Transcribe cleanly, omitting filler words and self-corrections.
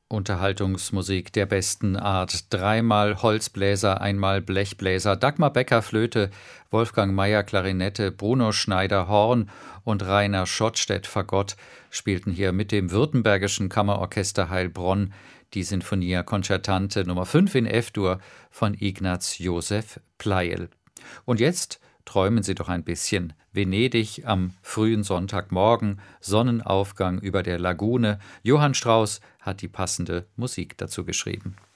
Unterhaltungsmusik der besten Art. Dreimal Holzbläser, einmal Blechbläser, Dagmar Becker Flöte, Wolfgang Mayer Klarinette, Bruno Schneider Horn und Rainer Schottstedt Fagott spielten hier mit dem Württembergischen Kammerorchester Heilbronn die Sinfonia Concertante Nummer 5 in F-Dur von Ignaz Josef Pleyel. Und jetzt träumen Sie doch ein bisschen. Venedig am frühen Sonntagmorgen, Sonnenaufgang über der Lagune. Johann Strauss hat die passende Musik dazu geschrieben.